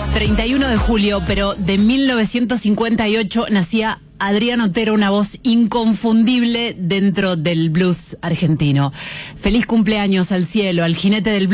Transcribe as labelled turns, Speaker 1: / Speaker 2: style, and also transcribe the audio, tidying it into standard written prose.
Speaker 1: 31 de julio, pero de 1958 nacía Adrián Otero, una voz inconfundible dentro del blues argentino. Feliz cumpleaños al cielo, al jinete del blues.